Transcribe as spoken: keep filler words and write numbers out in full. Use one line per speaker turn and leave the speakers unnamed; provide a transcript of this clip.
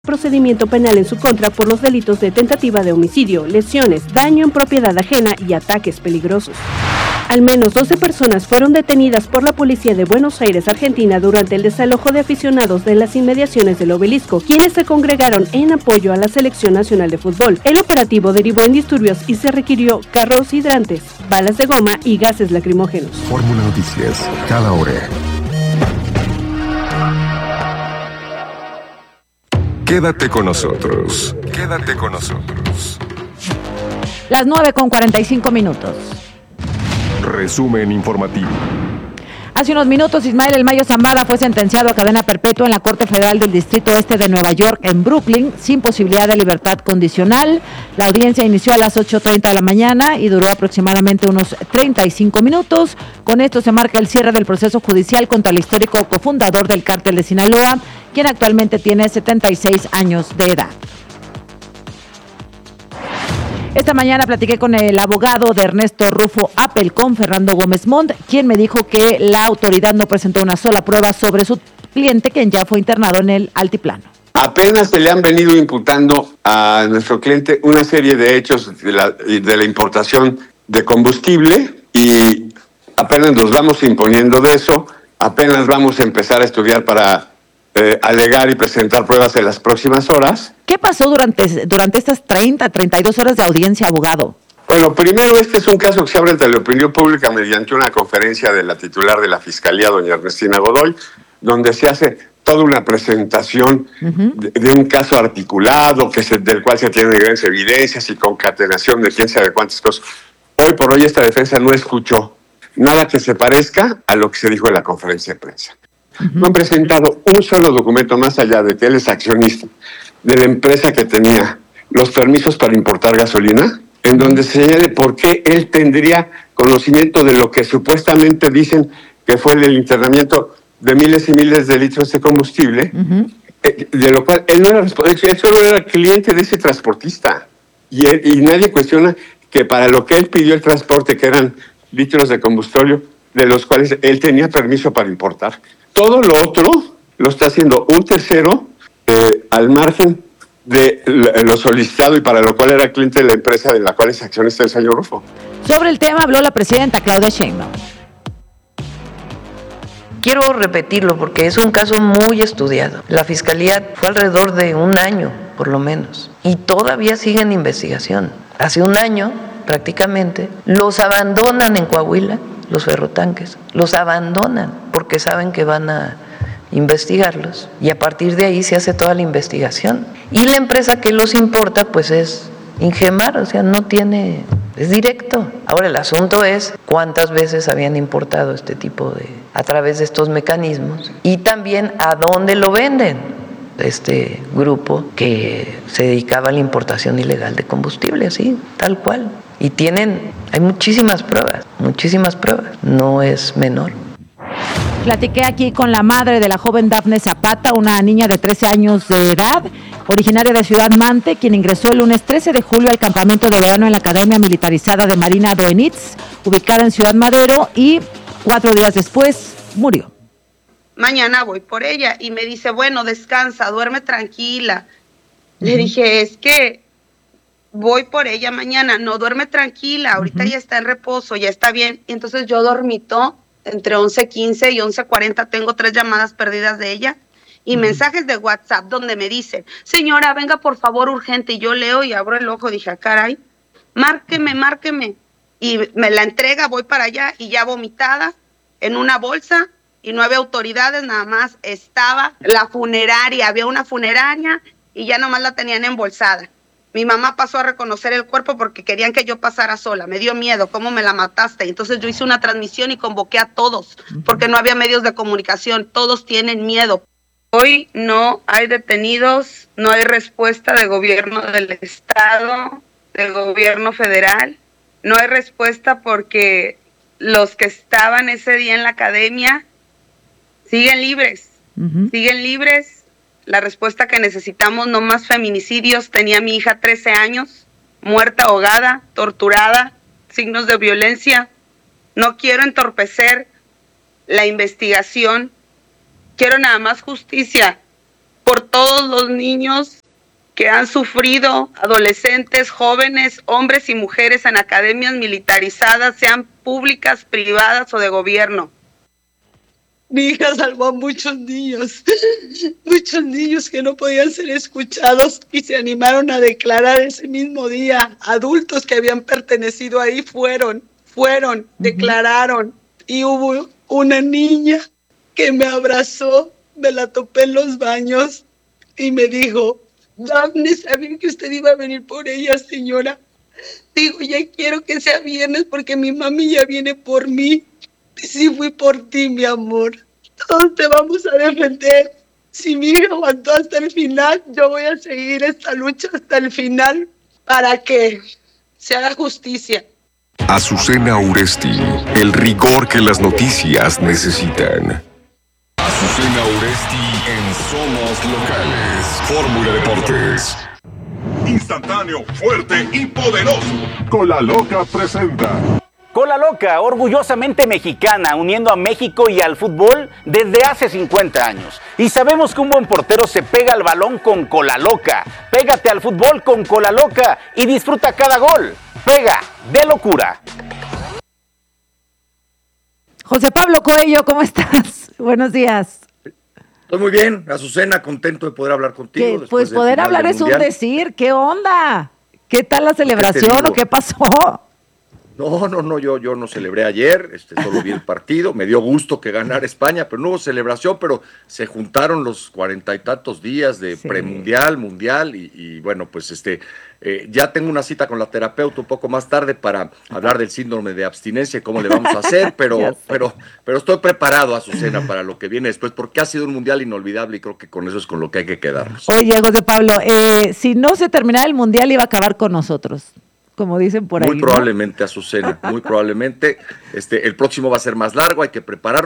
Procedimiento penal en su contra por los delitos de tentativa de homicidio, lesiones, daño en propiedad ajena y ataques peligrosos. Al menos doce personas fueron detenidas por la policía de Buenos Aires, Argentina, durante el desalojo de aficionados de las inmediaciones del Obelisco, quienes se congregaron en apoyo a la Selección Nacional de Fútbol. El operativo derivó en disturbios y se requirió carros hidrantes, balas de goma y gases lacrimógenos.
Fórmula Noticias, cada hora. Quédate con nosotros. Quédate con nosotros.
Las nueve con cuarenta y cinco minutos.
Resumen informativo.
Hace unos minutos, Ismael El Mayo Zambada fue sentenciado a cadena perpetua en la Corte Federal del Distrito Este de Nueva York, en Brooklyn, sin posibilidad de libertad condicional. La audiencia inició a las ocho treinta de la mañana y duró aproximadamente unos treinta y cinco minutos. Con esto se marca el cierre del proceso judicial contra el histórico cofundador del Cártel de Sinaloa, quien actualmente tiene setenta y seis años de edad. Esta mañana platiqué con el abogado de Ernesto Rufo Appel, con Fernando Gómez Montt, quien me dijo que la autoridad no presentó una sola prueba sobre su cliente, quien ya fue internado en el altiplano.
Apenas se le han venido imputando a nuestro cliente una serie de hechos de la, de la importación de combustible y apenas nos vamos imponiendo de eso, apenas vamos a empezar a estudiar para eh, alegar y presentar pruebas en las próximas horas.
¿Qué pasó durante, durante estas treinta, treinta y dos horas de audiencia, abogado?
Bueno, primero, este es un caso que se abre ante la opinión pública mediante una conferencia de la titular de la Fiscalía, doña Ernestina Godoy, donde se hace toda una presentación uh-huh. de, de un caso articulado, que se, del cual se tienen grandes evidencias y concatenación de quién sabe cuántas cosas. Hoy por hoy esta defensa no escuchó nada que se parezca a lo que se dijo en la conferencia de prensa. Uh-huh. No han presentado un solo documento más allá de que él es accionista de la empresa que tenía los permisos para importar gasolina, en donde se señale por qué él tendría conocimiento de lo que supuestamente dicen que fue el internamiento de miles y miles de litros de combustible, uh-huh. de lo cual él no era responsable, él solo era cliente de ese transportista. Y, él, y nadie cuestiona que para lo que él pidió el transporte, que eran litros de combustible, de los cuales él tenía permiso para importar. Todo lo otro lo está haciendo un tercero eh, al margen de lo solicitado y para lo cual era cliente de la empresa de la cual es accionista el señor Rufo.
Sobre el tema habló la presidenta Claudia Sheinbaum.
Quiero repetirlo porque es un caso muy estudiado. La Fiscalía fue alrededor de un año, por lo menos, y todavía sigue en investigación. Hace un año, prácticamente, los abandonan en Coahuila, los ferrotanques, los abandonan porque saben que van a investigarlos y a partir de ahí se hace toda la investigación. Y la empresa que los importa pues es Ingemar, o sea, no tiene, es directo. Ahora el asunto es cuántas veces habían importado este tipo de, a través de estos mecanismos y también a dónde lo venden este grupo que se dedicaba a la importación ilegal de combustible, así, tal cual. Y tienen, hay muchísimas pruebas, muchísimas pruebas, no es menor.
Platiqué aquí con la madre de la joven Dafne Zapata, una niña de trece años de edad, originaria de Ciudad Mante, quien ingresó el lunes trece de julio al campamento de verano en la Academia Militarizada de Marina Doenitz, ubicada en Ciudad Madero, y cuatro días después murió.
Mañana voy por ella y me dice, bueno, descansa, duerme tranquila. Uh-huh. Le dije, es que voy por ella mañana, no, duerme tranquila, ahorita uh-huh. ya está en reposo, ya está bien. Y entonces yo dormito. Entre once quince y once cuarenta tengo tres llamadas perdidas de ella y uh-huh. mensajes de WhatsApp donde me dicen, señora, venga por favor urgente, y yo leo y abro el ojo, dije, ah, caray, márqueme, márqueme, y me la entrega, voy para allá y ya vomitada en una bolsa y nueve autoridades, nada más estaba la funeraria, había una funeraria y ya nomás la tenían embolsada. Mi mamá pasó a reconocer el cuerpo porque querían que yo pasara sola. Me dio miedo, ¿cómo me la mataste? Entonces yo hice una transmisión y convoqué a todos, porque no había medios de comunicación. Todos tienen miedo. Hoy no hay detenidos, no hay respuesta de gobierno del estado, del gobierno federal. No hay respuesta porque los que estaban ese día en la academia siguen libres, uh-huh. siguen libres. La respuesta que necesitamos, no más feminicidios. Tenía mi hija trece años, muerta, ahogada, torturada, signos de violencia. No quiero entorpecer la investigación, quiero nada más justicia. por todos los niños que han sufrido, adolescentes, jóvenes, hombres y mujeres en academias militarizadas, sean públicas, privadas o de gobierno. Mi hija salvó a muchos niños, muchos niños que no podían ser escuchados y se animaron a declarar ese mismo día. Adultos que habían pertenecido ahí fueron, fueron, uh-huh. declararon. Y hubo una niña que me abrazó, me la topé en los baños y me dijo: Dafne, sabía que usted iba a venir por ella, señora. Digo, ya quiero que sea viernes porque mi mami ya viene por mí. Sí fui por ti, mi amor. Todos te vamos a defender. Si mi hija aguantó hasta el final, yo voy a seguir esta lucha hasta el final para que se haga justicia.
Azucena Uresti, el rigor que las noticias necesitan. Azucena Uresti en Somos Locales. Fórmula Deportes.
Instantáneo, fuerte y poderoso. Cola Loca presenta.
Cola Loca, orgullosamente mexicana, uniendo a México y al fútbol desde hace cincuenta años. Y sabemos que un buen portero se pega al balón con Cola Loca. Pégate al fútbol con Cola Loca y disfruta cada gol. Pega de locura.
José Pablo Coello, ¿cómo estás? Buenos días.
Estoy muy bien, Azucena, contento de poder hablar contigo.
Pues poder hablar es un decir, ¿qué onda? ¿Qué tal la celebración o qué pasó?
No, no, no, yo, yo no celebré ayer, este, solo vi el partido, me dio gusto que ganara España, pero no hubo celebración, pero se juntaron los cuarenta y tantos días de sí. premundial, mundial, y, y bueno, pues este, eh, ya tengo una cita con la terapeuta un poco más tarde para hablar del síndrome de abstinencia y cómo le vamos a hacer, pero, pero, pero estoy preparado, Azucena, para lo que viene después, porque ha sido un mundial inolvidable y creo que con eso es con lo que hay que quedarnos.
Oye, José Pablo, eh, si no se terminara el mundial iba a acabar con nosotros, como dicen por ahí.
Muy probablemente, ¿no? Azucena, muy probablemente. Este, el próximo va a ser más largo, hay que prepararlo.